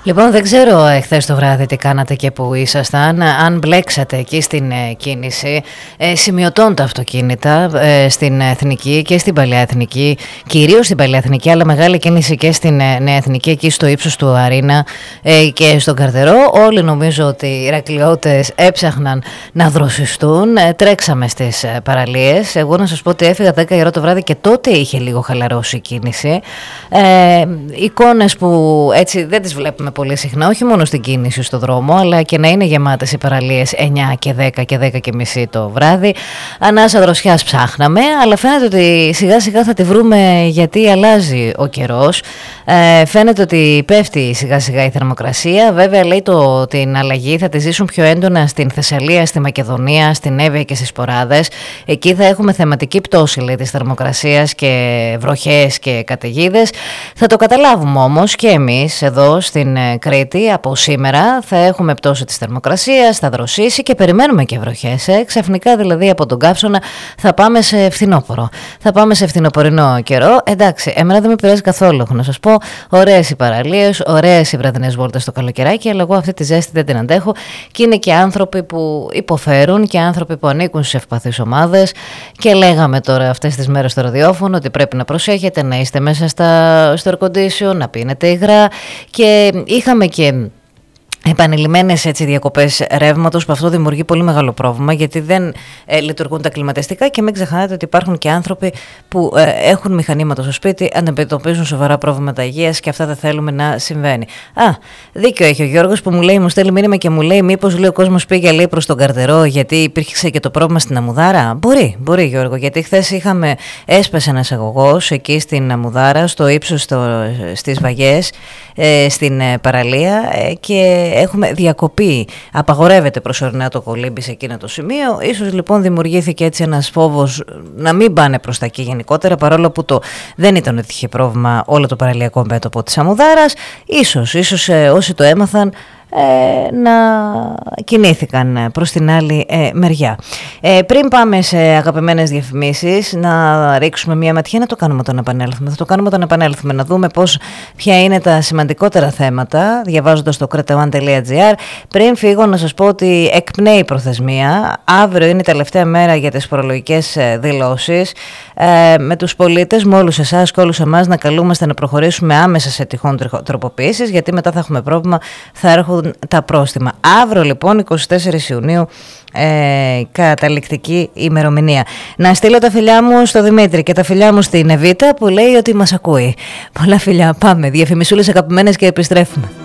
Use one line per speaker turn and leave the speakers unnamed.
Λοιπόν, δεν ξέρω εχθές το βράδυ τι κάνατε και που ήσασταν, αν μπλέξατε εκεί στην κίνηση. Σημειωτών τα αυτοκίνητα στην Εθνική και στην Παλαιά Εθνική, κυρίως στην Παλαιά Εθνική, αλλά μεγάλη κίνηση και στην Νέα Εθνική, εκεί στο ύψος του Αρίνα και στον Καρτερό. Όλοι νομίζω ότι οι Ηρακλειώτες έψαχναν να δροσιστούν. Τρέξαμε στις παραλίες. Εγώ να σας πω ότι έφυγα 10 η ώρα το βράδυ και τότε είχε λίγο χαλαρώσει η κίνηση. Εικόνες που έτσι δεν τις βλέπουμε πολύ συχνά, όχι μόνο στην κίνηση στο δρόμο, αλλά και να είναι γεμάτες οι παραλίες 9 και 10 και 10 και μισή το βράδυ. Ανάσα δροσιάς ψάχναμε, αλλά φαίνεται ότι σιγά σιγά θα τη βρούμε, γιατί αλλάζει ο καιρός. Φαίνεται ότι πέφτει σιγά σιγά η θερμοκρασία. Βέβαια λέει την αλλαγή θα τη ζήσουν πιο έντονα στην Θεσσαλία, στη Μακεδονία, στην Εύβοια και στις Ποράδες. Εκεί θα έχουμε θεματική πτώση, λέει, της θερμοκρασίας και βροχές και καταιγίδες. Θα το καταλάβουμε όμως και εμείς εδώ στην Κρήτη. Από σήμερα θα έχουμε πτώση της θερμοκρασίας, θα δροσίσει και περιμένουμε και βροχές. Ξαφνικά δηλαδή από τον καύσωνα θα πάμε σε φθινόπωρο. Θα πάμε σε φθινοπορεινό καιρό. Εντάξει, εμένα δεν με πειράζει καθόλου, έχω να σας πω. Ωραίες οι παραλίες, ωραίες οι βραδινές βόλτες στο καλοκαιράκι, αλλά εγώ αυτή τη ζέστη δεν την αντέχω. Και είναι και άνθρωποι που υποφέρουν και άνθρωποι που ανήκουν στις ευπαθείς ομάδες. Και λέγαμε τώρα αυτές τις μέρες στο ραδιόφωνο ότι πρέπει να προσέχετε, να είστε μέσα στο air condition, να πίνετε υγρά. Και είχαμε και επανειλημμένες έτσι διακοπές ρεύματος, που αυτό δημιουργεί πολύ μεγάλο πρόβλημα, γιατί δεν λειτουργούν τα κλιματιστικά. Και μην ξεχνάτε ότι υπάρχουν και άνθρωποι που έχουν μηχανήματα στο σπίτι, αντιμετωπίζουν σοβαρά προβλήματα υγείας και αυτά δεν θέλουμε να συμβαίνει. Δίκιο έχει ο Γιώργος που μου στέλνει μήνυμα και μου λέει, μήπως λέει ο κόσμος πήγε, λέει, προς τον Καρτερό γιατί υπήρχε και το πρόβλημα στην Αμμουδάρα. Μπορεί Γιώργο, γιατί χθες έσπασε ένας αγωγός εκεί στην Αμμουδάρα, στο ύψος στις Βαγιές, στην παραλία, και έχουμε διακοπή. Απαγορεύεται προσωρινά το κολύμπι σε εκείνο το σημείο. Ίσως λοιπόν δημιουργήθηκε έτσι ένας φόβος να μην πάνε προς τα εκεί γενικότερα, παρόλο που δεν ήταν ότι είχε πρόβλημα όλο το παραλιακό μέτωπο της Αμμουδάρας. Ίσως όσοι το έμαθαν να κινήθηκαν προς την άλλη μεριά. Πριν πάμε σε αγαπημένες διαφημίσεις, να ρίξουμε μια ματιά, να το κάνουμε όταν επανέλθουμε. Θα το κάνουμε όταν επανέλθουμε, να δούμε ποια είναι τα σημαντικότερα θέματα, διαβάζοντας το cretaone.gr. Πριν φύγω να σας πω ότι εκπνέει η προθεσμία. Αύριο είναι η τελευταία μέρα για τις φορολογικές δηλώσεις. Με τους πολίτες, με όλους εσάς και όλους εμάς, να καλούμαστε να προχωρήσουμε άμεσα σε τυχόν τροποποιήσεις, γιατί μετά θα έχουμε πρόβλημα, θα έρχονται τα πρόστιμα. Αύριο λοιπόν 24 Ιουνίου καταληκτική ημερομηνία. Να στείλω τα φιλιά μου στο Δημήτρη και τα φιλιά μου στην Εβίτα που λέει ότι μας ακούει. Πολλά φιλιά, πάμε, διαφημισούλες αγαπημένες και επιστρέφουμε.